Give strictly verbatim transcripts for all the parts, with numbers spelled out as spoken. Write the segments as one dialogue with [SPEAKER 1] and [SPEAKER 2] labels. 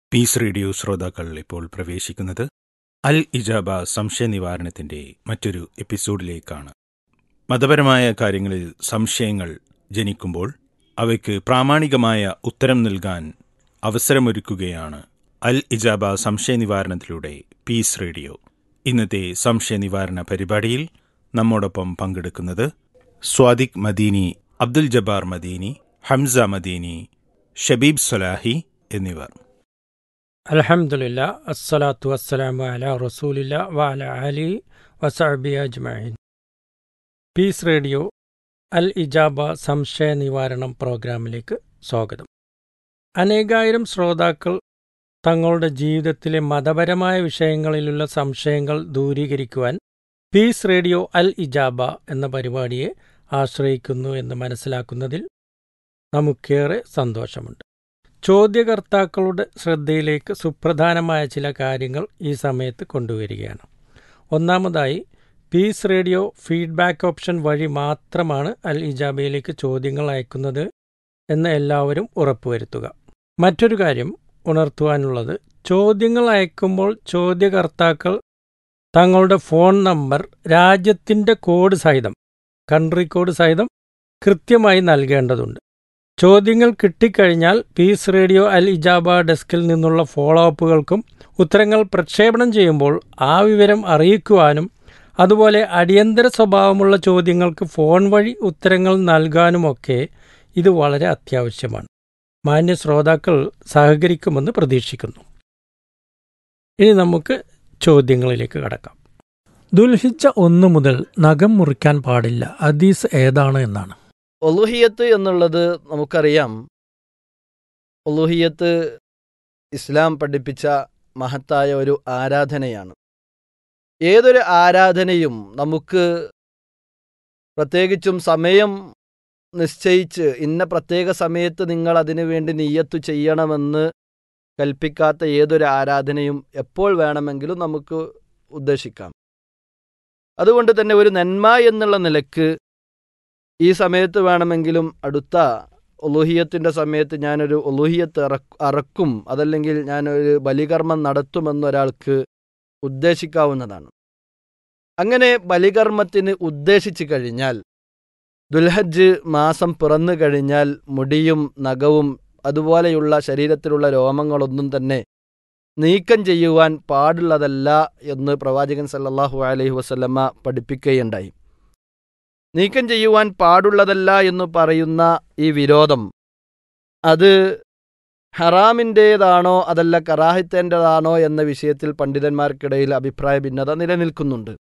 [SPEAKER 1] Piece radio ശ്രോതാക്കൾ ഇപ്പോൾ പ്രവേശിക്കുന്നത് അൽ ഇജാബ സംശയ നിവാരണത്തിന്റെ മറ്റൊരു എപ്പിസോഡിലേക്കാണ്. മതപരമായ കാര്യങ്ങളിൽ സംശയങ്ങൾ ജനിക്കുമ്പോൾ അവയ്ക്ക് പ്രാമാണികമായ ഉത്തരം നൽകാൻ അവസരമൊരുക്കുകയാണ് അൽ ഇജാബ സംശയ നിവാരണത്തിലൂടെ പീസ് റേഡിയോ. ഇന്നത്തെ സംശയ നിവാരണ പരിപാടിയിൽ നമ്മോടൊപ്പം പങ്കെടുക്കുന്നത് സ്വാദിഖ് മദീനി, അബ്ദുൽ ജബ്ബാർ മദീനി, ഹംസ മദീനി, ഷബീബ് സലാഹി എന്നിവർ.
[SPEAKER 2] അൽഹംദുലില്ലാ, അസ്സലാത്തു വസ്സലാമു അലാ റസൂലില്ലാ വഅലാ ആലിഹി വസഹ്ബിഹി അജ്മഈൻ. പീസ് റേഡിയോ അൽ ഇജാബ സംശയ നിവാരണം പ്രോഗ്രാമിലേക്ക് സ്വാഗതം. അനേകായിരം ശ്രോതാക്കൾ തങ്ങളുടെ ജീവിതത്തിലെ മതപരമായ വിഷയങ്ങളിലുള്ള സംശയങ്ങൾ ദൂരീകരിക്കുവാൻ പീസ് റേഡിയോ അൽ ഇജാബ എന്ന പരിപാടിയെ ആശ്രയിക്കുന്നു എന്ന് മനസ്സിലാക്കുന്നതിൽ നമുക്കേറെ സന്തോഷമുണ്ട്. ചോദ്യകർത്താക്കളുടെ ശ്രദ്ധയിലേക്ക് സുപ്രധാനമായ ചില കാര്യങ്ങൾ ഈ സമയത്ത് കൊണ്ടുവരികയാണ്. ഒന്നാമതായി, പീസ് റേഡിയോ ഫീഡ്ബാക്ക് ഓപ്ഷൻ വഴി മാത്രമാണ് അൽ ഇജാബയിലേക്ക് ചോദ്യങ്ങൾ അയക്കുന്നത് എന്ന് എല്ലാവരും ഉറപ്പുവരുത്തുക. മറ്റൊരു കാര്യം ഉണർത്തുവാനുള്ളത്, ചോദ്യങ്ങൾ അയക്കുമ്പോൾ ചോദ്യകർത്താക്കൾ തങ്ങളുടെ ഫോൺ നമ്പർ രാജ്യത്തിൻ്റെ കോഡ് സഹിതം, കൺട്രി കോഡ് സഹിതം കൃത്യമായി നൽകേണ്ടതുണ്ട്. ചോദ്യങ്ങൾ കിട്ടിക്കഴിഞ്ഞാൽ പീസ് റേഡിയോ അൽ ഇജാബ ഡെസ്കിൽ നിന്നുള്ള ഫോളോ അപ്പുകൾക്കും ഉത്തരങ്ങൾ പ്രക്ഷേപണം ചെയ്യുമ്പോൾ ആ വിവരം അറിയിക്കുവാനും അതുപോലെ അടിയന്തര സ്വഭാവമുള്ള ചോദ്യങ്ങൾക്ക് ഫോൺ വഴി ഉത്തരങ്ങൾ നൽകാനുമൊക്കെ ഇത് വളരെ അത്യാവശ്യമാണ്. മാന്യ ശ്രോതാക്കൾ സഹകരിക്കുമെന്ന് പ്രതീക്ഷിക്കുന്നു. ഇനി നമുക്ക് ചോദ്യങ്ങളിലേക്ക് കടക്കാം. ദുൽഹിജ്ജ ഒന്ന് മുതൽ നഖം മുറിക്കാൻ പാടില്ല, ഹദീസ് ഏതാണ് എന്നാണ്.
[SPEAKER 3] ഉളുഹിയ്യത്ത് എന്നുള്ളത് നമുക്കറിയാം. ഉളുഹിയ്യത്ത് ഇസ്ലാം പഠിപ്പിച്ച മഹത്തായ ഒരു ആരാധനയാണ്. ഏതൊരു ആരാധനയും നമുക്ക് പ്രത്യേകിച്ചും സമയം നിശ്ചയിച്ച് ഇന്ന പ്രത്യേക സമയത്ത് നിങ്ങൾ അതിനു വേണ്ടി നിയ്യത്ത് ചെയ്യണമെന്ന് കൽപ്പിക്കാത്ത ഏതൊരു ആരാധനയും എപ്പോൾ വേണമെങ്കിലും നമുക്ക് ഉദ്ദേശിക്കാം. അതുകൊണ്ട് തന്നെ ഒരു നന്മ എന്നുള്ള നിലക്ക് ഈ സമയത്ത് വേണമെങ്കിലും അടുത്ത ഉളുഹിയ്യത്തിൻ്റെ സമയത്ത് ഞാനൊരു ഉളുഹിയ്യത്ത് അറക്കും, അതല്ലെങ്കിൽ ഞാനൊരു ബലികർമ്മം നടത്തുമെന്നൊരാൾക്ക് ഉദ്ദേശിക്കാവുന്നതാണ്. അങ്ങനെ ബലികർമ്മത്തിന് ഉദ്ദേശിച്ചു കഴിഞ്ഞാൽ, ദുൽഹജ്ജ് മാസം പിറന്നു കഴിഞ്ഞാൽ മുടിയും നഖവും അതുപോലെയുള്ള ശരീരത്തിലുള്ള രോമങ്ങളൊന്നും തന്നെ നീക്കം ചെയ്യുവാൻ പാടുള്ളതല്ല എന്ന് പ്രവാചകൻ സല്ലല്ലാഹു അലൈഹി വസല്ലമ പഠിപ്പിക്കുകയുണ്ടായി. നീക്കം ചെയ്യുവാൻ പാടുള്ളതല്ല എന്ന് പറയുന്ന ഈ വിരോധം, അത് ഹറാമിൻ്റേതാണോ അതല്ല കറാഹിത്തേൻ്റെതാണോ എന്ന വിഷയത്തിൽ പണ്ഡിതന്മാർക്കിടയിൽ അഭിപ്രായ ഭിന്നത നിലനിൽക്കുന്നുണ്ട്.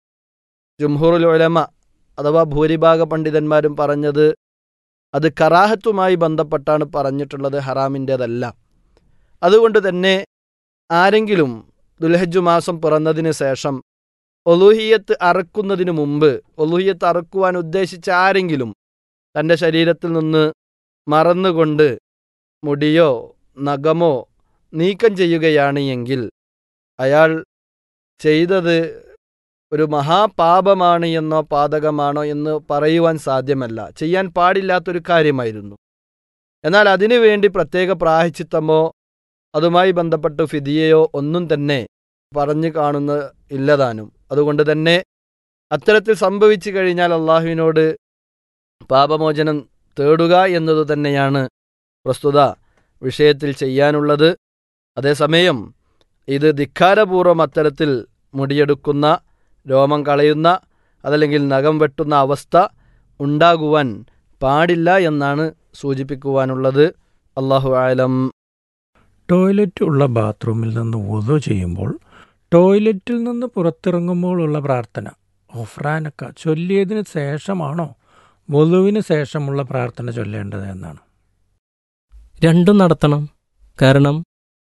[SPEAKER 3] ജുംഹൂറുൽ ഉലമ അഥവാ ഭൂരിഭാഗ പണ്ഡിതന്മാരും പറഞ്ഞത് അത് കറാഹത്തുമായി ബന്ധപ്പെട്ടാണ് പറഞ്ഞിട്ടുള്ളത്, ഹറാമിൻ്റേതല്ല. അതുകൊണ്ട് തന്നെ ആരെങ്കിലും ദുൽഹജ്ജ് മാസം പിറന്നതിന് ശേഷം ഉളുഹിയ്യത്ത് അറക്കുന്നതിനു മുമ്പ്, ഉളുഹിയ്യത്ത് അറക്കുവാൻ ഉദ്ദേശിച്ച ആരെങ്കിലും തൻ്റെ ശരീരത്തിൽ നിന്ന് മറന്നുകൊണ്ട് മുടിയോ നഖമോ നീക്കം ചെയ്യുകയാണ് എങ്കിൽ അയാൾ ചെയ്തത് ഒരു മഹാപാപമാണ് എന്നോ പാതകമാണോ എന്ന് പറയുവാൻ സാധ്യമല്ല. ചെയ്യാൻ പാടില്ലാത്തൊരു കാര്യമായിരുന്നു. എന്നാൽ അതിനു വേണ്ടി പ്രത്യേക പ്രായശ്ചിത്തമോ അതുമായി ബന്ധപ്പെട്ട് ഫിദിയയോ ഒന്നും തന്നെ പറഞ്ഞു കാണുന്ന ഇല്ലതാനും. അതുകൊണ്ട് തന്നെ അത്തരത്തിൽ സംഭവിച്ചു കഴിഞ്ഞാൽ അള്ളാഹുവിനോട് പാപമോചനം തേടുക എന്നതു തന്നെയാണ് പ്രസ്തുത വിഷയത്തിൽ ചെയ്യാനുള്ളത്. അതേസമയം ഇത് ധിക്കാരപൂർവ്വം അത്തരത്തിൽ മുടിയെടുക്കുന്ന, രോമം കളയുന്ന, അതല്ലെങ്കിൽ നഖം വെട്ടുന്ന അവസ്ഥ ഉണ്ടാകുവാൻ പാടില്ല എന്നാണ് സൂചിപ്പിക്കുവാനുള്ളത്. അല്ലാഹു അഅലം.
[SPEAKER 2] ടോയ്ലറ്റ് ഉള്ള ബാത്റൂമിൽ നിന്ന് വുളു ചെയ്യുമ്പോൾ ടോയ്ലറ്റിൽ നിന്ന് പുറത്തിറങ്ങുമ്പോഴുള്ള പ്രാർത്ഥന ഒഫ്രാനക്ക ചൊല്ലിയതിന് ശേഷമാണോ വുളുവിന് ശേഷമുള്ള പ്രാർത്ഥന ചൊല്ലേണ്ടത് എന്നാണ്.
[SPEAKER 4] രണ്ടും നടത്തണം. കാരണം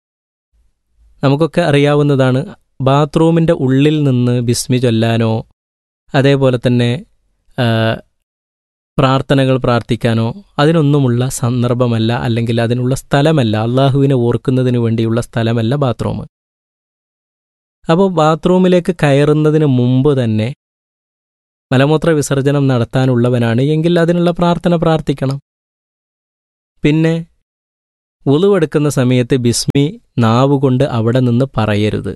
[SPEAKER 4] നമുക്കൊക്കെ അറിയാവുന്നതാണ്, ബാത്റൂമിൻ്റെ ഉള്ളിൽ നിന്ന് ബിസ്മി ചൊല്ലാനോ അതേപോലെ തന്നെ പ്രാർത്ഥനകൾ പ്രാർത്ഥിക്കാനോ അതിനൊന്നുമുള്ള സന്ദർഭമല്ല, അല്ലെങ്കിൽ അതിനുള്ള സ്ഥലമല്ല. അള്ളാഹുവിനെ ഓർക്കുന്നതിന് വേണ്ടിയുള്ള സ്ഥലമല്ല ബാത്റൂം. അപ്പോൾ ബാത്റൂമിലേക്ക് കയറുന്നതിന് മുമ്പ് തന്നെ മലമൂത്ര വിസർജനം നടത്താനുള്ളവനാണ് എങ്കിൽ അതിനുള്ള പ്രാർത്ഥന പ്രാർത്ഥിക്കണം. പിന്നെ ഉളുവെടുക്കുന്ന സമയത്ത് ബിസ്മി നാവുകൊണ്ട് അവിടെ നിന്ന് പറയരുത്.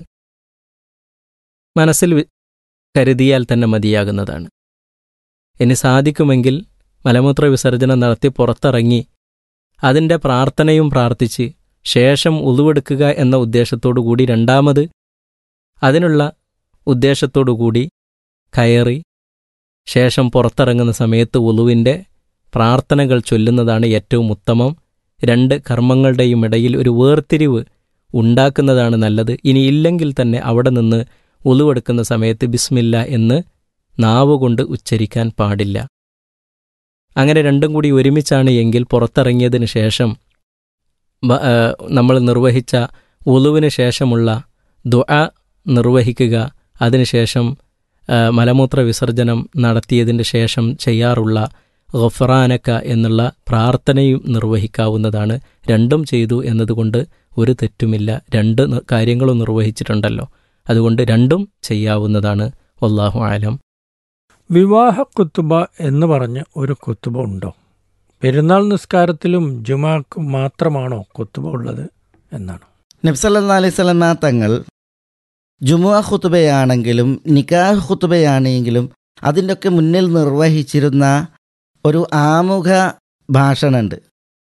[SPEAKER 4] മനസ്സിൽ കരുതിയാൽ തന്നെ മതിയാകുന്നതാണ്. ഇനി സാധിക്കുമെങ്കിൽ മലമൂത്ര വിസർജനം നടത്തി പുറത്തിറങ്ങി അതിൻ്റെ പ്രാർത്ഥനയും പ്രാർത്ഥിച്ച് ശേഷം ഉളുവെടുക്കുക എന്ന ഉദ്ദേശത്തോടുകൂടി രണ്ടാമത് അതിനുള്ള ഉദ്ദേശത്തോടുകൂടി കയറി ശേഷം പുറത്തിറങ്ങുന്ന സമയത്ത് ഉളുവിൻ്റെ പ്രാർത്ഥനകൾ ചൊല്ലുന്നതാണ് ഏറ്റവും ഉത്തമം. രണ്ട് കർമ്മങ്ങളുടെയും ഇടയിൽ ഒരു വേർതിരിവ് ഉണ്ടാക്കുന്നതാണ് നല്ലത്. ഇനി ഇല്ലെങ്കിൽ തന്നെ അവിടെ നിന്ന് ഉളുവെടുക്കുന്ന സമയത്ത് ബിസ്മില്ല എന്ന് നാവുകൊണ്ട് ഉച്ചരിക്കാൻ പാടില്ല. അങ്ങനെ രണ്ടും കൂടി ഒരുമിച്ചാണ് എങ്കിൽ പുറത്തിറങ്ങിയതിന് ശേഷം നമ്മൾ നിർവഹിച്ച ഉളുവിന് ശേഷമുള്ള ദുആ നിർവഹിക്കുക. അതിനുശേഷം മലമൂത്ര വിസർജനം നടത്തിയതിന് ശേഷം ചെയ്യാറുള്ള ഗഫ്റാനക എന്നുള്ള പ്രാർത്ഥനയും നിർവഹിക്കാവുന്നതാണ്. രണ്ടും ചെയ്തു എന്നതുകൊണ്ട് ഒരു തെറ്റുമില്ല. രണ്ട് കാര്യങ്ങളും നിർവഹിച്ചിട്ടുണ്ടല്ലോ, അതുകൊണ്ട് രണ്ടും ചെയ്യാവുന്നതാണ്. വല്ലാഹു ആലം.
[SPEAKER 2] വിവാഹ കുത്തുബ എന്ന് പറഞ്ഞ് ഒരു കുത്തുബ ഉണ്ടോ? പെരുന്നാൾ നിസ്കാരത്തിലും ജുമാക്കും മാത്രമാണോ കുത്തുബ ഉള്ളത് എന്നാണ്.
[SPEAKER 5] നബി സല്ലല്ലാഹു അലൈഹി വസല്ലം തങ്ങൾ ജുമുഅ ഖുതുബയാണെങ്കിലും നിക്കാഹ് ഖുതുബയാണെങ്കിലും അതിൻ്റെയൊക്കെ മുന്നിൽ നിർവഹിച്ചിരുന്ന ഒരു ആമുഖ ഭാഷണമുണ്ട്.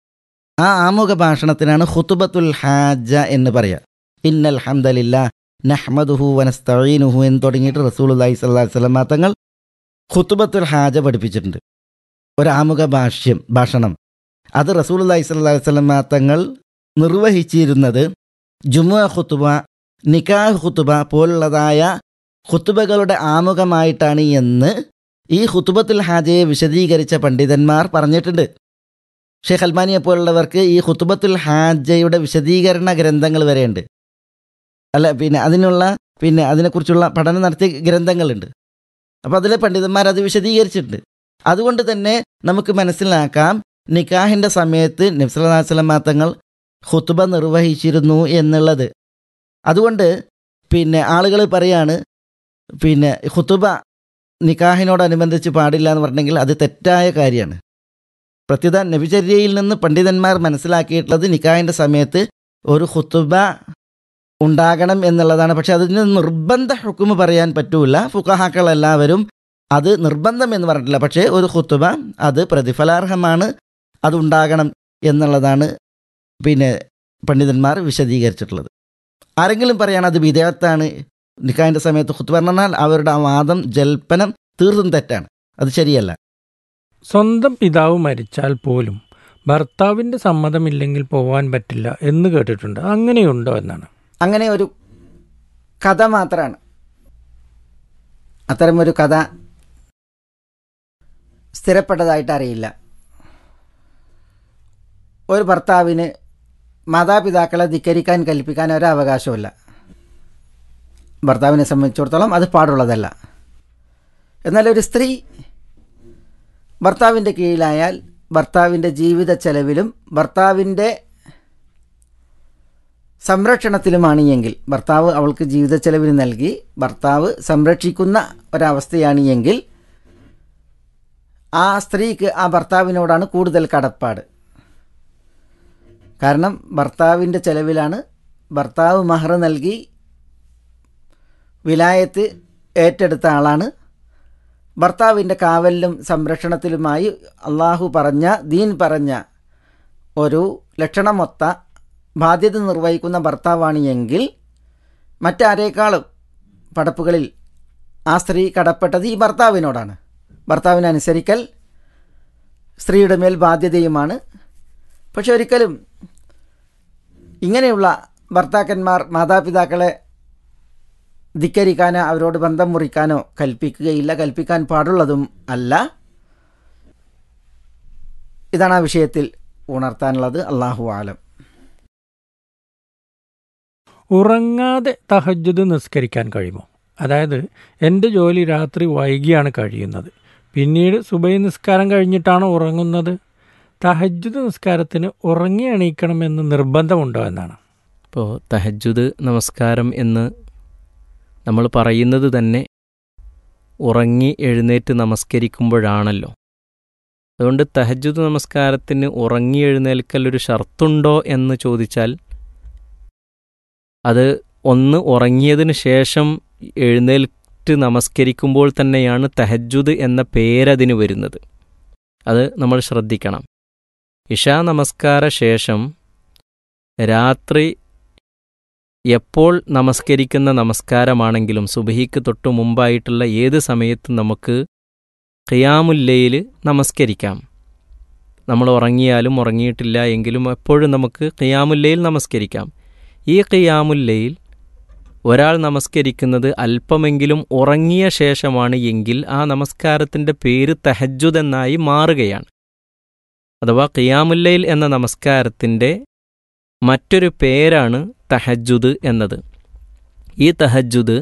[SPEAKER 5] ആ ആമുഖ ഭാഷണത്തിനാണ് ഖുതുബത്തുൽ ഹാജ എന്ന് പറയുക. ഇന്നൽ ഹംദലില്ലാഹ് നഹ്മദുഹു വനസ്തഈനുഹു എന്ന് തുടങ്ങിയിട്ട് റസൂലുള്ളാഹി സ്വല്ലല്ലാഹു അലൈഹി വസല്ലം തങ്ങൾ ഖുതുബത്തുൽ ഹാജ പഠിപ്പിച്ചിട്ടുണ്ട്. ഒരു ആമുഖ ഭാഷ്യം ഭാഷണം അത് റസൂലുള്ളാഹി സ്വല്ലല്ലാഹു അലൈഹി വസല്ലം തങ്ങൾ നിർവഹിച്ചിരുന്നത് ജുമുഅ ഖുതുബ, നിക്കാഹ് ഖുതുബ പോലുള്ളതായ ഖുതുബകളുടെ ആമുഖമായിട്ടാണ് എന്ന് ഈ ഖുതുബത്തുൽ ഹാജയെ വിശദീകരിച്ച പണ്ഡിതന്മാർ പറഞ്ഞിട്ടുണ്ട്. ഷെയ്ഖ് അൽബാനിയെ പോലുള്ളവർക്ക് ഈ ഖുതുബത്തുൽ ഹാജയുടെ വിശദീകരണ ഗ്രന്ഥങ്ങൾ വരെയുണ്ട്. അല്ല പിന്നെ അതിനുള്ള പിന്നെ അതിനെക്കുറിച്ചുള്ള പഠനം നടത്തിയ ഗ്രന്ഥങ്ങളുണ്ട്. അപ്പോൾ അതിലെ പണ്ഡിതന്മാർ അത് വിശദീകരിച്ചിട്ടുണ്ട്. അതുകൊണ്ട് തന്നെ നമുക്ക് മനസ്സിലാക്കാം നിക്കാഹിൻ്റെ സമയത്ത് നബി സല്ലല്ലാഹു അലൈഹി വസല്ലം തങ്ങൾ ഖുതുബ നിർവഹിച്ചിരുന്നു എന്നുള്ളത്. അതുകൊണ്ട് പിന്നെ ആളുകൾ പറയാണ് പിന്നെ ഖുതുബ നിക്കാഹിനോടനുബന്ധിച്ച് പാടില്ല എന്ന് പറഞ്ഞെങ്കിൽ അത് തെറ്റായ കാര്യമാണ്. പ്രത്യുത നബിചര്യയിൽ നിന്ന് പണ്ഡിതന്മാർ മനസ്സിലാക്കിയിട്ടുള്ളത് നിക്കാഹിൻ്റെ സമയത്ത് ഒരു ഖുതുബ ഉണ്ടാകണം എന്നുള്ളതാണ്. പക്ഷെ അതിന് നിർബന്ധ ഹുക്കുമ് പറയാൻ പറ്റൂല. ഫുഖഹാക്കൾ എല്ലാവരും അത് നിർബന്ധം എന്ന് പറഞ്ഞിട്ടില്ല. പക്ഷേ ഒരു ഖുതുബ അത് പ്രതിഫലാർഹമാണ്, അതുണ്ടാകണം എന്നുള്ളതാണ് പിന്നെ പണ്ഡിതന്മാർ വിശദീകരിച്ചിട്ടുള്ളത്. ആരെങ്കിലും പറയാണ് അത് ബിദഅത്താണ് നിക്കാഹിൻ്റെ സമയത്ത് ഖുതുബ പറഞ്ഞാൽ അവരുടെ ആ വാദം ജൽപ്പനം തീർത്തും തെറ്റാണ്, അത് ശരിയല്ല.
[SPEAKER 2] സ്വന്തം പിതാവ് മരിച്ചാൽ പോലും ഭർത്താവിൻ്റെ സമ്മതമില്ലെങ്കിൽ പോകാൻ പറ്റില്ല എന്ന് കേട്ടിട്ടുണ്ട്. അങ്ങനെയുണ്ടോ എന്നാണ്.
[SPEAKER 6] അങ്ങനെ ഒരു കഥ മാത്രമാണ്. അത്തരമൊരു കഥ സ്ഥിരപ്പെട്ടതായിട്ട് അറിയില്ല. ഒരു ഭർത്താവിന് മാതാപിതാക്കളെ ധിക്കരിക്കാൻ കൽപ്പിക്കാൻ ഒരവകാശമില്ല. ഭർത്താവിനെ സംബന്ധിച്ചിടത്തോളം അത് പാടുള്ളതല്ല. എന്നാൽ ഒരു സ്ത്രീ ഭർത്താവിൻ്റെ കീഴിലായാൽ ഭർത്താവിൻ്റെ ജീവിത ചെലവിലും ഭർത്താവിൻ്റെ സംരക്ഷണത്തിലുമാണ് എങ്കിൽ, ഭർത്താവ് അവൾക്ക് ജീവിത ചെലവിന് നൽകി ഭർത്താവ് സംരക്ഷിക്കുന്ന ഒരവസ്ഥയാണ് എങ്കിൽ ആ സ്ത്രീക്ക് ആ ഭർത്താവിനോടാണ് കൂടുതൽ കടപ്പാട്. കാരണം ഭർത്താവിൻ്റെ ചെലവിലാണ്, ഭർത്താവ് മഹർ നൽകി വിലായത്ത് ഏറ്റെടുത്ത ആളാണ്. ഭർത്താവിൻ്റെ കാവലിലും സംരക്ഷണത്തിലുമായി അള്ളാഹു പറഞ്ഞ ദീൻ പറഞ്ഞ ഒരു ലക്ഷണമൊത്ത ബാധ്യത നിർവഹിക്കുന്ന ഭർത്താവാണ് എങ്കിൽ മറ്റാരേക്കാളും പടപ്പുകളിൽ ആ സ്ത്രീ കടപ്പെട്ടത് ഈ ഭർത്താവിനോടാണ്. ഭർത്താവിനെ അനുസരിക്കൽ സ്ത്രീയുടെ മേൽ ബാധ്യതയുമാണ്. പക്ഷെ ഒരിക്കലും ഇങ്ങനെയുള്ള ഭർത്താക്കന്മാർ മാതാപിതാക്കളെ ധിക്കരിക്കാനോ അവരോട് ബന്ധം മുറിക്കാനോ കൽപ്പിക്കുകയില്ല, കൽപ്പിക്കാൻ പാടുള്ളതും അല്ല. ഇതാണ് ആ വിഷയത്തിൽ ഉണർത്താനുള്ളത്. അല്ലാഹു ആലം.
[SPEAKER 2] ഉറങ്ങാതെ തഹജ്ജുദ് നിസ്കരിക്കാൻ കഴിയുമോ? അതായത് എൻ്റെ ജോലി രാത്രി വൈകിയാണ് കഴിയുന്നത്, പിന്നീട് സുബഹി നിസ്കാരം കഴിഞ്ഞിട്ടാണ് ഉറങ്ങുന്നത്. തഹജ്ജുദ് നിസ്കാരത്തിന് ഉറങ്ങി എണീക്കണമെന്ന് നിർബന്ധമുണ്ടോ എന്നാണ്.
[SPEAKER 4] ഇപ്പോൾ തഹജ്ജുദ് നമസ്കാരം എന്ന് നമ്മൾ പറയുന്നത് തന്നെ ഉറങ്ങി എഴുന്നേറ്റ് നമസ്കരിക്കുമ്പോഴാണല്ലോ. അതുകൊണ്ട് തഹജ്ജുദ് നമസ്കാരത്തിന് ഉറങ്ങി എഴുന്നേൽക്കൽ ഒരു ഷർത്തുണ്ടോ എന്ന് ചോദിച്ചാൽ അത് ഒന്ന് ഉറങ്ങിയതിന് ശേഷം എഴുന്നേൽറ്റ് നമസ്കരിക്കുമ്പോൾ തന്നെയാണ് തഹജ്ജുദ് എന്ന പേരതിന് വരുന്നത്. അത് നമ്മൾ ശ്രദ്ധിക്കണം. ഇശാ നമസ്കാര ശേഷം രാത്രി എപ്പോൾ നമസ്കരിക്കുന്ന നമസ്കാരമാണെങ്കിലും സുബഹിക്ക് തൊട്ടു മുമ്പായിട്ടുള്ള ഏത് സമയത്തും നമുക്ക് ഖിയാമുല്ലയിൽ നമസ്കരിക്കാം. നമ്മൾ ഉറങ്ങിയാലും ഉറങ്ങിയിട്ടില്ല എങ്കിലും എപ്പോഴും നമുക്ക് ഖിയാമുല്ലയിൽ നമസ്കരിക്കാം. ഈ ഖിയാമുല്ലയിൽ ഒരാൾ നമസ്കരിക്കുന്നത് അല്പമെങ്കിലും ഉറങ്ങിയ ശേഷമാണ് എങ്കിൽ ആ നമസ്കാരത്തിൻ്റെ പേര് തഹജ്ജുദ് എന്നായി മാറുകയാണ്. അഥവാ ഖിയാമുല്ലയിൽ എന്ന നമസ്കാരത്തിൻ്റെ മറ്റൊരു പേരാണ് തഹജ്ജുദ് എന്നത്. ഈ തഹജ്ജുദ്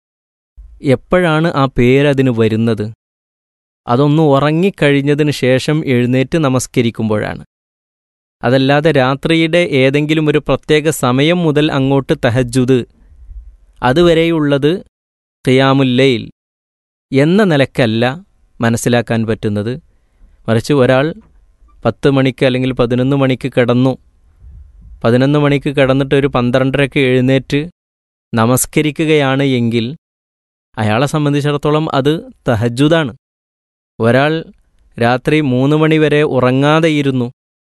[SPEAKER 4] എപ്പോഴാണ് ആ പേരതിന് വരുന്നത്? അതൊന്ന് ഉറങ്ങിക്കഴിഞ്ഞതിന് ശേഷം എഴുന്നേറ്റ് നമസ്കരിക്കുമ്പോഴാണ്. അതല്ലാതെ രാത്രിയുടെ ഏതെങ്കിലും ഒരു പ്രത്യേക സമയം മുതൽ അങ്ങോട്ട് തഹജ്ജുദ് അതുവരെയുള്ളത് ഖിയാമുല്ലൈൽ എന്ന നിലക്കല്ല മനസ്സിലാക്കാൻ പറ്റുന്നത്. മറിച്ച് ഒരാൾ പത്ത് മണിക്ക് അല്ലെങ്കിൽ പതിനൊന്ന് മണിക്ക് കിടന്നു, പതിനൊന്ന് മണിക്ക് കിടന്നിട്ട് ഒരു പന്ത്രണ്ടരയ്ക്ക് എഴുന്നേറ്റ് നമസ്കരിക്കുകയാണ് എങ്കിൽ അയാളെ സംബന്ധിച്ചിടത്തോളം അത് തഹജ്ജുദാണ്. ഒരാൾ രാത്രി മൂന്ന് മണി വരെ ഉറങ്ങാതെയിരുന്നു,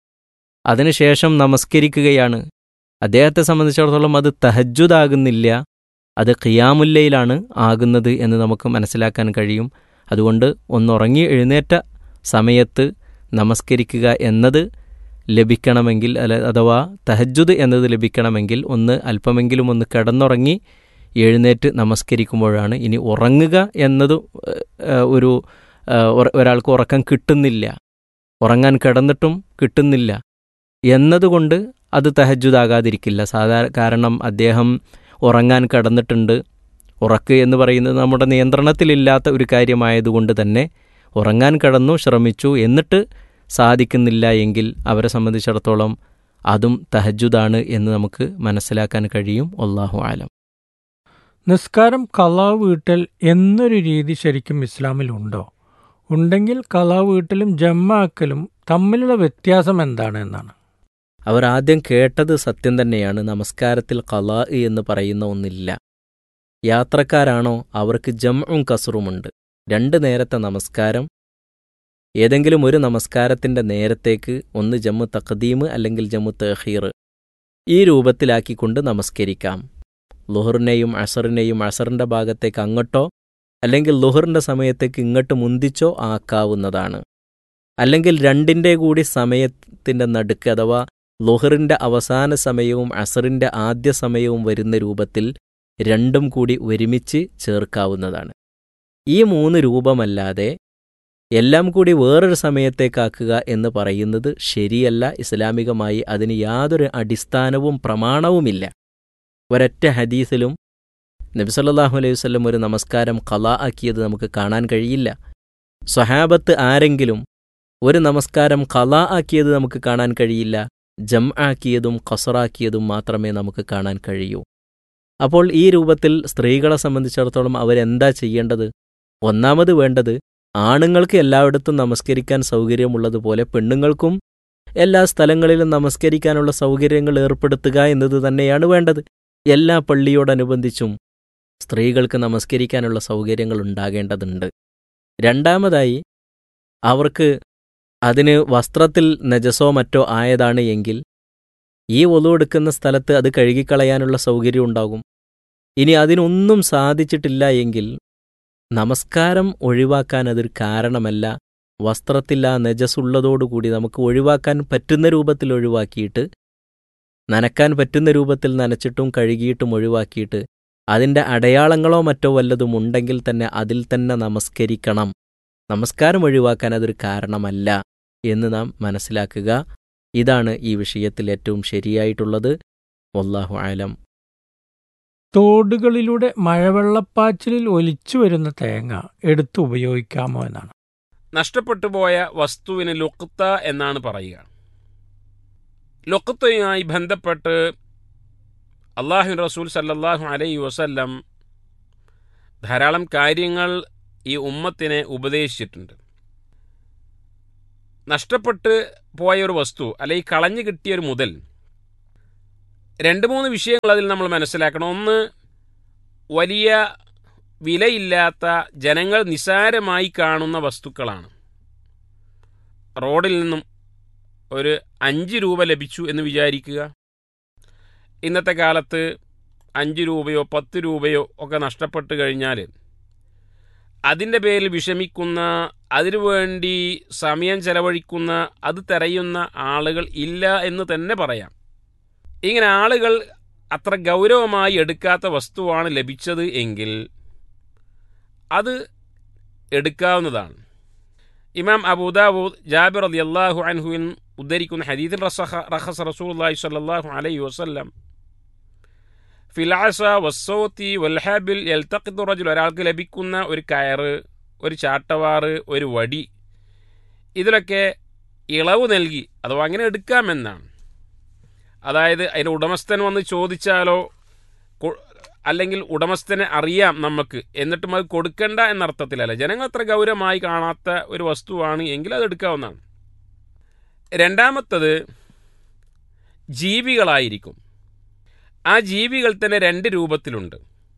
[SPEAKER 4] അതിനുശേഷം നമസ്കരിക്കുകയാണ്, അദ്ദേഹത്തെ സംബന്ധിച്ചിടത്തോളം അത് തഹജ്ജുദാകുന്നില്ല, അത് ഖിയാമുല്ലയിലാണ് ആകുന്നത് എന്ന് നമുക്ക് മനസ്സിലാക്കാൻ കഴിയും. അതുകൊണ്ട് ഒന്നുറങ്ങി എഴുന്നേറ്റ സമയത്ത് നമസ്കരിക്കുക എന്നത് ലഭിക്കണമെങ്കിൽ അല്ല അഥവാ തഹജ്ജുദ് എന്നത് ലഭിക്കണമെങ്കിൽ ഒന്ന് അല്പമെങ്കിലും ഒന്ന് കിടന്നുറങ്ങി എഴുന്നേറ്റ് നമസ്കരിക്കുമ്പോഴാണ്. ഇനി ഉറങ്ങുക എന്നത് ഒരു ഒരാൾക്ക് ഉറക്കം കിട്ടുന്നില്ല, ഉറങ്ങാൻ കിടന്നിട്ടും കിട്ടുന്നില്ല എന്നതുകൊണ്ട് അത് തഹജ്ജുദാകാതിരിക്കില്ല. സാധാരണ കാരണം അദ്ദേഹം ഉറങ്ങാൻ കിടന്നിട്ടുണ്ട്. ഉറക്ക് എന്ന് പറയുന്നത് നമ്മുടെ നിയന്ത്രണത്തിലില്ലാത്ത ഒരു കാര്യമായതുകൊണ്ട് തന്നെ ഉറങ്ങാൻ കിടന്നു, ശ്രമിച്ചു, എന്നിട്ട് സാധിക്കുന്നില്ല എങ്കിൽ അവരെ സംബന്ധിച്ചിടത്തോളം അതും തഹജ്ജുദാണ് എന്ന് നമുക്ക് മനസ്സിലാക്കാൻ കഴിയും. അല്ലാഹു ആലം.
[SPEAKER 2] നിസ്കാരം ഖളാ വീട്ടൽ എന്നൊരു രീതി ശരിക്കും ഇസ്ലാമിലുണ്ടോ? ഉണ്ടെങ്കിൽ ഖളാ വീട്ടലും ജമ്മാക്കലും തമ്മിലുള്ള വ്യത്യാസം എന്താണ് എന്നാണ്.
[SPEAKER 4] അവർ ആദ്യം കേട്ടത് സത്യം തന്നെയാണ്. നമസ്കാരത്തിൽ ഖളാ എന്ന് പറയുന്ന ഒന്നില്ല. യാത്രക്കാരാണോ അവർക്ക് ജംഉം കസ്റുമുണ്ട്. രണ്ട് നേരത്തെ നമസ്കാരം ഏതെങ്കിലും ഒരു നമസ്കാരത്തിൻ്റെ നേരത്തേക്ക് ഒന്ന് ജമ്മു തഖ്ദീം അല്ലെങ്കിൽ ജമ്മു തഖീർ ഈ രൂപത്തിലാക്കിക്കൊണ്ട് നമസ്കരിക്കാം. ലുഹറിനെയും അസറിനെയും അസറിൻ്റെ ഭാഗത്തേക്ക് അങ്ങോട്ടോ അല്ലെങ്കിൽ ലുഹറിൻ്റെ സമയത്തേക്ക് ഇങ്ങോട്ട് മുന്തിച്ചോ ആക്കാവുന്നതാണ്. അല്ലെങ്കിൽ രണ്ടിൻ്റെ കൂടി സമയത്തിൻ്റെ നടുക്ക് അഥവാ ലുഹറിൻ്റെ അവസാന സമയവും അസറിൻ്റെ ആദ്യ സമയവും വരുന്ന രൂപത്തിൽ രണ്ടും കൂടി ഒരുമിച്ച് ചേർക്കാവുന്നതാണ്. ഈ മൂന്ന് രൂപമല്ലാതെ എല്ലാം കൂടി വേറൊരു സമയത്തേക്കാക്കുക എന്ന് പറയുന്നത് ശരിയല്ല. ഇസ്ലാമികമായി അതിന് യാതൊരു അടിസ്ഥാനവും പ്രമാണവുമില്ല. ഒരൊറ്റ ഹദീസിലും നബി സല്ലല്ലാഹു അലൈഹി വസല്ലം ഒരു നമസ്കാരം ഖളാ ആക്കിയത് നമുക്ക് കാണാൻ കഴിയില്ല. സ്വഹാബത്ത് ആരെങ്കിലും ഒരു നമസ്കാരം ഖളാ ആക്കിയത് നമുക്ക് കാണാൻ കഴിയില്ല. ജം ആക്കിയതും ഖസറാക്കിയതും മാത്രമേ നമുക്ക് കാണാൻ കഴിയൂ. അപ്പോൾ ഈ രൂപത്തിൽ സ്ത്രീകളെ സംബന്ധിച്ചിടത്തോളം അവരെന്താ ചെയ്യേണ്ടത്? ഒന്നാമത് വേണ്ടത് ആണുങ്ങൾക്ക് എല്ലായിടത്തും നമസ്കരിക്കാൻ സൗകര്യമുള്ളതുപോലെ പെണ്ണുങ്ങൾക്കും എല്ലാ സ്ഥലങ്ങളിലും നമസ്കരിക്കാനുള്ള സൗകര്യങ്ങൾ ഏർപ്പെടുത്തുക എന്നത് തന്നെയാണ് വേണ്ടത്. എല്ലാ പള്ളിയോടനുബന്ധിച്ചും സ്ത്രീകൾക്ക് നമസ്കരിക്കാനുള്ള സൗകര്യങ്ങൾ ഉണ്ടാകേണ്ടതുണ്ട്. രണ്ടാമതായി അവർക്ക് അതിന് വസ്ത്രത്തിൽ നജസോ മറ്റോ ആയതാണ് എങ്കിൽ ഈ ഒളു എടുക്കുന്ന സ്ഥലത്ത് അത് കഴുകിക്കളയാനുള്ള സൗകര്യം ഉണ്ടാകും. ഇനി അതിനൊന്നും സാധിച്ചിട്ടില്ല എങ്കിൽ നമസ്കാരം ഒഴിവാക്കാൻ അതൊരു കാരണമല്ല. വസ്ത്രത്തിൽ ആ നജസുള്ളതോടുകൂടി നമുക്ക് ഒഴിവാക്കാൻ പറ്റുന്ന രൂപത്തിൽ ഒഴിവാക്കിയിട്ട് നനക്കാൻ പറ്റുന്ന രൂപത്തിൽ നനച്ചിട്ടും കഴുകിയിട്ടും ഒഴിവാക്കിയിട്ട് അതിൻ്റെ അടയാളങ്ങളോ മറ്റോ വല്ലതും ഉണ്ടെങ്കിൽ തന്നെ അതിൽ തന്നെ നമസ്കരിക്കണം. നമസ്കാരം ഒഴിവാക്കാൻ അതൊരു കാരണമല്ല എന്ന് നാം മനസ്സിലാക്കുക. ഇതാണ് ഈ വിഷയത്തിൽ ഏറ്റവും ശരിയായിട്ടുള്ളത്. വല്ലാഹു ആലം.
[SPEAKER 2] തോടുകളിലൂടെ മഴവെള്ളപ്പാച്ചിലിൽ ഒലിച്ചു വരുന്ന തേങ്ങ എടുത്ത് ഉപയോഗിക്കാമോ എന്നാണ്.
[SPEAKER 7] നഷ്ടപ്പെട്ടുപോയ വസ്തുവിന് ലുഖ്ത എന്നാണ് പറയുക. ലുഖ്തയുമായി ബന്ധപ്പെട്ട് അല്ലാഹു റസൂൽ സല്ലല്ലാഹു അലൈഹി വസല്ലം ധാരാളം കാര്യങ്ങൾ ഈ ഉമ്മത്തിനെ ഉപദേശിച്ചിട്ടുണ്ട്. നഷ്ടപ്പെട്ട് പോയ ഒരു വസ്തു അല്ലെങ്കിൽ കളഞ്ഞു കിട്ടിയ ഒരു മുതൽ, രണ്ട് മൂന്ന് വിഷയങ്ങൾ അതിൽ നമ്മൾ മനസ്സിലാക്കണം. ഒന്ന്, വലിയ വിലയില്ലാത്ത ജനങ്ങൾ നിസാരമായി കാണുന്ന വസ്തുക്കളാണ്. റോഡിൽ നിന്നും ഒരു അഞ്ച് രൂപ ലഭിച്ചു എന്ന് വിചാരിക്കുക. ഇന്നത്തെ കാലത്ത് അഞ്ച് രൂപയോ പത്ത് രൂപയോ ഒക്കെ നഷ്ടപ്പെട്ട് കഴിഞ്ഞാൽ അതിൻ്റെ പേരിൽ വിഷമിക്കുന്ന, അതിനുവേണ്ടി സമയം ചെലവഴിക്കുന്ന, അത് തിരയുന്ന ആളുകൾ ഇല്ല എന്ന് തന്നെ പറയാം. ഇങ്ങനെ ആളുകൾ അത്ര ഗൗരവമായി എടുക്കാത്ത വസ്തുവാണ് ലഭിച്ചത് എങ്കിൽ അത് എടുക്കാവുന്നതാണ്. ഇമാം അബൂദാവൂദ് ജാബിർ റളിയല്ലാഹു അൻഹുവിൻ ഉദ്ധരിക്കുന്ന ഹദീസിൽ റസഖ റഖസ റസൂലുള്ളാഹി സ്വല്ലല്ലാഹു അലൈഹി വസല്ലം ഫിൽ അസ വസ്സൗതി വൽ ഹബിൽ യൽതഖിദു റജുൽ, ഒരാൾക്ക് ലഭിക്കുന്ന ഒരു കയറ്, ഒരു ചാട്ടവാറ്, ഒരു വടി, ഇതിലൊക്കെ ഇളവ് നൽകി അഥവാ അങ്ങനെ എടുക്കാമെന്നാണ്. അതായത് അതിൻ്റെ ഉടമസ്ഥൻ വന്ന് ചോദിച്ചാലോ അല്ലെങ്കിൽ ഉടമസ്ഥനെ അറിയാം നമുക്ക്, എന്നിട്ടും അത് കൊടുക്കണ്ട എന്നർത്ഥത്തിലല്ല. ജനങ്ങൾ അത്ര ഗൗരവമായി കാണാത്ത ഒരു വസ്തുവാണ് എങ്കിൽ അത് എടുക്കാവുന്നതാണ്. രണ്ടാമത്തത് ജീവികളായിരിക്കും. ആ ജീവികൾ തന്നെ രണ്ട് രൂപത്തിലുണ്ട്.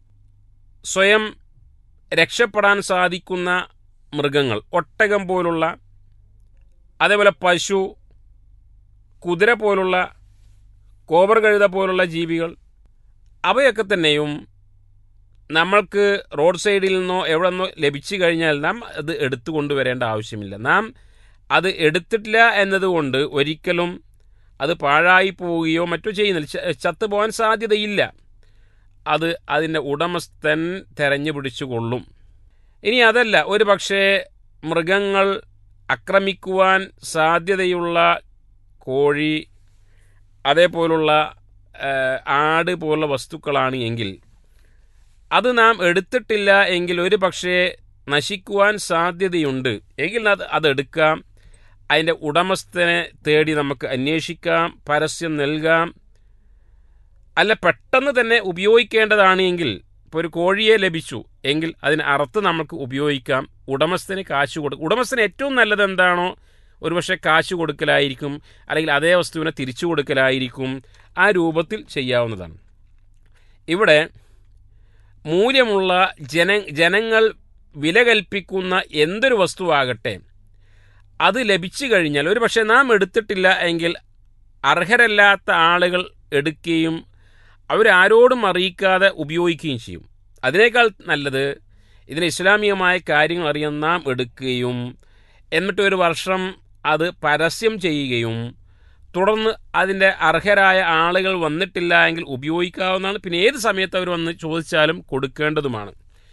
[SPEAKER 7] സ്വയം രക്ഷപ്പെടാൻ സാധിക്കുന്ന മൃഗങ്ങൾ, ഒട്ടകം പോലുള്ള, അതേപോലെ പശു, കുതിര പോലുള്ള, കോബർ കഴുത പോലുള്ള ജീവികൾ, അവയൊക്കെ തന്നെയും നമ്മൾക്ക് റോഡ് സൈഡിൽ നിന്നോ എവിടെ നിന്നോ ലഭിച്ചു കഴിഞ്ഞാൽ നാം അത് എടുത്തു കൊണ്ടുവരേണ്ട ആവശ്യമില്ല. നാം അത് എടുത്തിട്ടില്ല എന്നതുകൊണ്ട് ഒരിക്കലും അത് പാഴായി പോവുകയോ മറ്റോ ചെയ്യുന്നില്ല, ചത്തുപോകാൻ സാധ്യതയില്ല. അത് അതിൻ്റെ ഉടമസ്ഥൻ തെരഞ്ഞു പിടിച്ചു കൊള്ളും. ഇനി അതല്ല, ഒരു പക്ഷേ മൃഗങ്ങൾ ആക്രമിക്കുവാൻ സാധ്യതയുള്ള കോഴി, അതേപോലുള്ള ആട് പോലുള്ള വസ്തുക്കളാണ് എങ്കിൽ അത് നാം എടുത്തിട്ടില്ല എങ്കിൽ ഒരു പക്ഷേ നശിക്കുവാൻ സാധ്യതയുണ്ട് എങ്കിൽ അത് അതെടുക്കാം. അതിൻ്റെ ഉടമസ്ഥനെ തേടി നമുക്ക് അന്വേഷിക്കാം, പരസ്യം നൽകാം. അല്ല, പെട്ടെന്ന് തന്നെ ഉപയോഗിക്കേണ്ടതാണ് എങ്കിൽ, ഇപ്പോൾ ഒരു കോഴിയെ ലഭിച്ചു എങ്കിൽ അതിന് അറുത്ത് നമുക്ക് ഉപയോഗിക്കാം. ഉടമസ്ഥന് കാശ് കൊടുക്കും. ഉടമസ്ഥന് ഏറ്റവും നല്ലത് എന്താണോ, ഒരുപക്ഷെ കാശ് കൊടുക്കലായിരിക്കും, അല്ലെങ്കിൽ അതേ വസ്തുവിനെ തിരിച്ചു കൊടുക്കലായിരിക്കും. ആ രൂപത്തിൽ ചെയ്യാവുന്നതാണ്. ഇവിടെ മൂല്യമുള്ള ജന ജനങ്ങൾ വില കൽപ്പിക്കുന്ന എന്തൊരു വസ്തുവാകട്ടെ അത് ലഭിച്ചു കഴിഞ്ഞാൽ ഒരു പക്ഷേ നാം എടുത്തിട്ടില്ല എങ്കിൽ അർഹരല്ലാത്ത ആളുകൾ എടുക്കുകയും അവരാരോടും അറിയിക്കാതെ ഉപയോഗിക്കുകയും ചെയ്യും. അതിനേക്കാൾ നല്ലത് ഇതിന് ഇസ്ലാമികമായ കാര്യങ്ങൾ അറിയാൻ നാം എടുക്കുകയും എന്നിട്ട് ഒരു വർഷം അത് പരസ്യം ചെയ്യുകയും തുടർന്ന് അതിൻ്റെ അർഹരായ ആളുകൾ വന്നിട്ടില്ല എങ്കിൽ ഉപയോഗിക്കാവുന്നതാണ്. പിന്നെ ഏത് സമയത്ത് അവർ വന്ന് ചോദിച്ചാലും കൊടുക്കേണ്ടതുമാണ്.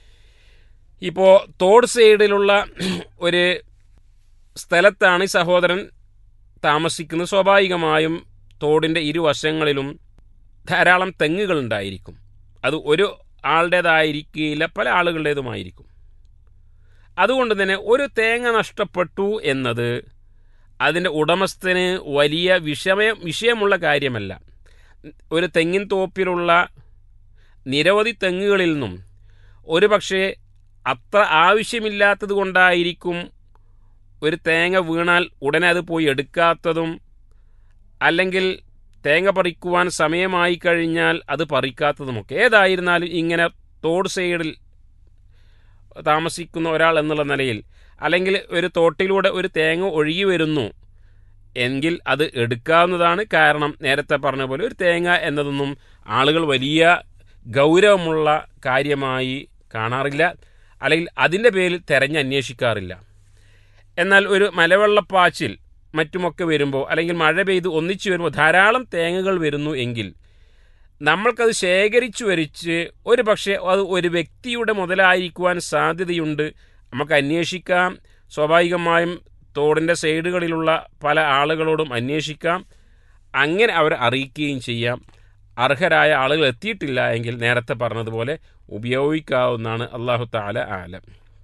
[SPEAKER 7] ഇപ്പോൾ തോട് സൈഡിലുള്ള ഒരു സ്ഥലത്താണ് ഈ സഹോദരൻ താമസിക്കുന്നത്. സ്വാഭാവികമായും തോടിൻ്റെ ഇരുവശങ്ങളിലും ധാരാളം തെങ്ങുകളുണ്ടായിരിക്കും. അത് ഒരു ആളുടേതായിരിക്കില്ല, പല ആളുകളുടേതുമായിരിക്കും. അതുകൊണ്ട് തന്നെ ഒരു തേങ്ങ നഷ്ടപ്പെട്ടു എന്നത് അതിൻ്റെ ഉടമസ്ഥന് വലിയ വിഷമയം വിഷയമുള്ള കാര്യമല്ല. ഒരു തെങ്ങിൻ തോപ്പിലുള്ള നിരവധി തെങ്ങുകളിൽ നിന്നും ഒരു പക്ഷേ അത്ര ആവശ്യമില്ലാത്തത് കൊണ്ടായിരിക്കും ഒരു തേങ്ങ വീണാൽ ഉടനെ അത് പോയി എടുക്കാത്തതും, അല്ലെങ്കിൽ തേങ്ങ പറിക്കുവാൻ സമയമായി കഴിഞ്ഞാൽ അത് പറിക്കാത്തതുമൊക്കെ. ഏതായിരുന്നാലും ഇങ്ങനെ തോട് സൈഡിൽ താമസിക്കുന്ന ഒരാൾ എന്നുള്ള നിലയിൽ, അല്ലെങ്കിൽ ഒരു തോട്ടിലൂടെ ഒരു തേങ്ങ ഒഴുകി വരുന്നു എങ്കിൽ അത് എടുക്കാവുന്നതാണ്. കാരണം നേരത്തെ പറഞ്ഞ പോലെ ഒരു തേങ്ങ എന്നതൊന്നും ആളുകൾ വലിയ ഗൗരവമുള്ള കാര്യമായി കാണാറില്ല, അല്ലെങ്കിൽ അതിൻ്റെ പേരിൽ തിരഞ്ഞന്വേഷിക്കാറില്ല. എന്നാൽ ഒരു മലവെള്ളപ്പാച്ചിൽ മറ്റുമൊക്കെ വരുമ്പോൾ, അല്ലെങ്കിൽ മഴ പെയ്ത് ഒന്നിച്ചു വരുമ്പോൾ ധാരാളം തേങ്ങകൾ വരുന്നു എങ്കിൽ നമ്മൾക്കത് ശേഖരിച്ചു വരിച്ച് ഒരു പക്ഷേ അത് ഒരു വ്യക്തിയുടെ മുതലായിരിക്കുവാൻ സാധ്യതയുണ്ട്. നമുക്ക് അന്വേഷിക്കാം. സ്വാഭാവികമായും തോടിൻ്റെ സൈഡുകളിലുള്ള പല ആളുകളോടും അന്വേഷിക്കാം. അങ്ങനെ അവരെ അറിയിക്കുകയും ചെയ്യാം. അർഹരായ ആളുകൾ എത്തിയിട്ടില്ല എങ്കിൽ നേരത്തെ പറഞ്ഞതുപോലെ ഉപയോഗിക്കാവുന്നതാണ്. അല്ലാഹു തആല ആലം.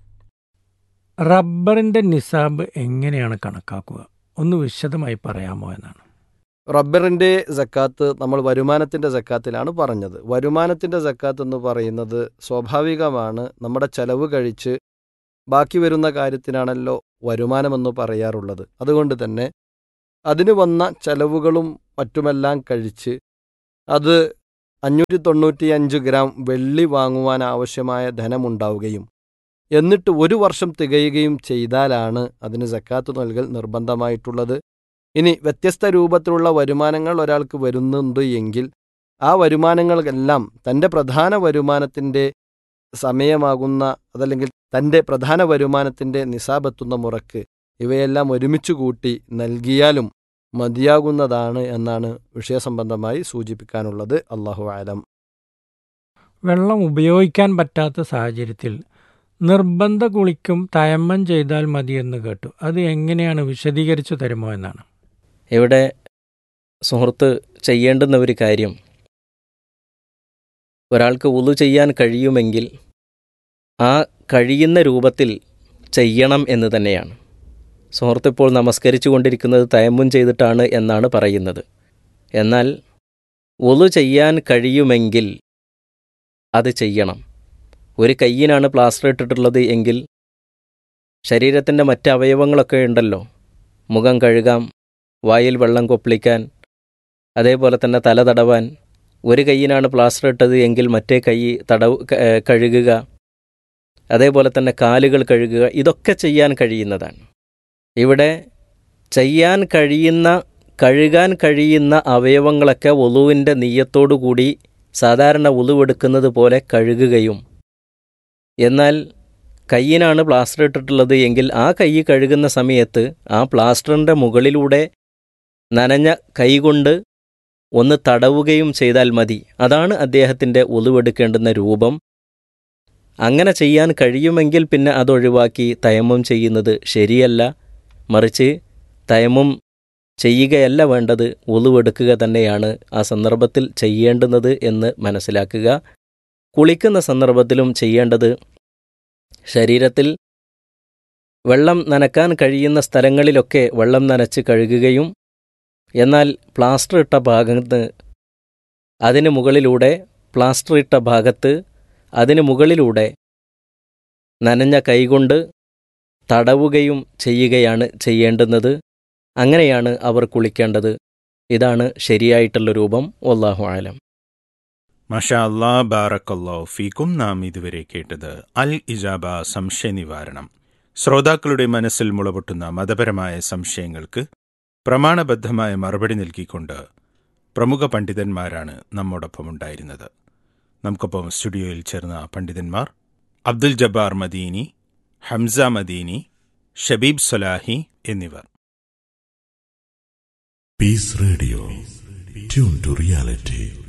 [SPEAKER 2] റബ്ബറിൻ്റെ നിസാബ് എങ്ങനെയാണ് കണക്കാക്കുക? ഒന്ന് വിശദമായി പറയാമോ എന്നാണ്.
[SPEAKER 3] റബ്ബറിൻ്റെ സക്കാത്ത് നമ്മൾ വരുമാനത്തിൻ്റെ സക്കാത്തിലാണ് പറഞ്ഞത്. വരുമാനത്തിൻ്റെ സക്കാത്ത് എന്ന് പറയുന്നത് സ്വാഭാവികമാണ്. നമ്മുടെ ചെലവ് കഴിച്ച് ബാക്കി വരുന്ന കാര്യത്തിനാണല്ലോ വരുമാനമെന്ന് പറയാറുള്ളത്. അതുകൊണ്ട് തന്നെ അതിന് വന്ന ചെലവുകളും മറ്റുമെല്ലാം കഴിച്ച് അത് അഞ്ഞൂറ്റി തൊണ്ണൂറ്റി അഞ്ച് ഗ്രാം വെള്ളി വാങ്ങുവാൻ ആവശ്യമായ ധനമുണ്ടാവുകയും എന്നിട്ട് ഒരു വർഷം തികയുകയും ചെയ്താലാണ് അതിന് സക്കാത്ത് നൽകൽ നിർബന്ധമായിട്ടുള്ളത്. ഇനി വ്യത്യസ്ത രൂപത്തിലുള്ള വരുമാനങ്ങൾ ഒരാൾക്ക് വരുന്നുണ്ട് എങ്കിൽ ആ വരുമാനങ്ങളെല്ലാം തൻ്റെ പ്രധാന വരുമാനത്തിൻ്റെ സമയമാകുന്ന അതല്ലെങ്കിൽ തൻ്റെ പ്രധാന വരുമാനത്തിൻ്റെ നിസാബെത്തുന്ന മുറക്ക് ഇവയെല്ലാം ഒരുമിച്ച് കൂട്ടി നൽകിയാലും മതിയാകുന്നതാണ് എന്നാണ് വിഷയസംബന്ധമായി സൂചിപ്പിക്കാനുള്ളത്. അല്ലാഹു അലം.
[SPEAKER 2] വെള്ളം ഉപയോഗിക്കാൻ പറ്റാത്ത സാഹചര്യത്തിൽ നിർബന്ധ കുളിക്കും തയമ്മം ചെയ്താൽ മതിയെന്ന് കേട്ടു. അത് എങ്ങനെയാണ്, വിശദീകരിച്ചു തരുമോ എന്നാണ്.
[SPEAKER 4] ഇവിടെ സുഹൃത്ത് ചെയ്യേണ്ടുന്ന ഒരു കാര്യം, ഒരാൾക്ക് വുളു ചെയ്യാൻ കഴിയുമെങ്കിൽ ആ കഴിയുന്ന രൂപത്തിൽ ചെയ്യണം എന്ന് തന്നെയാണ്. സുഹൃത്ത് ഇപ്പോൾ നമസ്കരിച്ചു കൊണ്ടിരിക്കുന്നത് തയമ്മും ചെയ്തിട്ടാണ് എന്നാണ് പറയുന്നത്. എന്നാൽ വുളു ചെയ്യാൻ കഴിയുമെങ്കിൽ അത് ചെയ്യണം. ഒരു കയ്യിനാണ് പ്ലാസ്റ്റർ ഇട്ടിട്ടുള്ളത് എങ്കിൽ ശരീരത്തിൻ്റെ മറ്റ് അവയവങ്ങളൊക്കെ ഉണ്ടല്ലോ, മുഖം കഴുകാം, വായിൽ വെള്ളം കൊപ്പിളിക്കാൻ, അതേപോലെ തന്നെ തല തടവാൻ. ഒരു കയ്യിനാണ് പ്ലാസ്റ്റർ ഇട്ടത് എങ്കിൽ മറ്റേ കൈ തടവ് കഴുകുക, അതേപോലെ തന്നെ കാലുകൾ കഴുകുക, ഇതൊക്കെ ചെയ്യാൻ കഴിയുന്നതാണ്. ഇവിടെ ചെയ്യാൻ കഴിയുന്ന കഴുകാൻ കഴിയുന്ന അവയവങ്ങളൊക്കെ വുളുവിൻ്റെ നിയ്യത്തോടു കൂടി സാധാരണ വുളുവെടുക്കുന്നത് പോലെ കഴുകുകയും, എന്നാൽ കയ്യിനാണ് പ്ലാസ്റ്റർ ഇട്ടിട്ടുള്ളത് എങ്കിൽ ആ കൈ കഴുകുന്ന സമയത്ത് ആ പ്ലാസ്റ്ററിൻ്റെ മുകളിലൂടെ നനഞ്ഞ കൈകൊണ്ട് ഒന്ന് തടവുകയും ചെയ്താൽ മതി. അതാണ് അദ്ദേഹത്തിൻ്റെ വുളുവെടുക്കേണ്ടുന്ന രൂപം. അങ്ങനെ ചെയ്യാൻ കഴിയുമെങ്കിൽ പിന്നെ അതൊഴിവാക്കി തയമ്മം ചെയ്യുന്നത് ശരിയല്ല. മറിച്ച് തയമ്മം ചെയ്യുകയല്ല വേണ്ടത്, വുളുവെടുക്കുക തന്നെയാണ് ആ സന്ദർഭത്തിൽ ചെയ്യേണ്ടുന്നത് എന്ന് മനസ്സിലാക്കുക. കുളിക്കുന്ന സന്ദർഭത്തിലും ചെയ്യേണ്ടത് ശരീരത്തിൽ വെള്ളം നനക്കാൻ കഴിയുന്ന സ്ഥലങ്ങളിലൊക്കെ വെള്ളം നനച്ച് കഴുകുകയും, എന്നാൽ പ്ലാസ്റ്റർ ഇട്ട ഭാഗത്ത് അതിന് മുകളിലൂടെ പ്ലാസ്റ്റർ ഇട്ട ഭാഗത്ത് അതിന് മുകളിലൂടെ നനഞ്ഞ കൈകൊണ്ട് തടവുകയും ചെയ്യുകയാണ് ചെയ്യേണ്ടുന്നത്. അങ്ങനെയാണ് അവർ കുളിക്കേണ്ടത്. ഇതാണ് ശരിയായിട്ടുള്ള രൂപം. വല്ലാഹു അലം.
[SPEAKER 1] മാഷാ അല്ലാ, ബാറക്കല്ലാഹു ഫീക്കും. നാം ഇതുവരെ കേട്ടത് അൽ ഇജാബ സംശയ നിവാരണം. ശ്രോതാക്കളുടെ മനസ്സിൽ മുളപൊട്ടുന്ന മതപരമായ സംശയങ്ങൾക്ക് പ്രമാണബദ്ധമായ മറുപടി നൽകിക്കൊണ്ട് പ്രമുഖ പണ്ഡിതന്മാരാണ് നമ്മോടൊപ്പം ഉണ്ടായിരുന്നത്. നമുക്കൊപ്പം സ്റ്റുഡിയോയിൽ ചേർന്ന പണ്ഡിതന്മാർ അബ്ദുൽ ജബ്ബാർ മദീനി, ഹംസ മദീനി, ഷബീബ് സലാഹി എന്നിവർ.
[SPEAKER 8] Piece radio, tune to reality.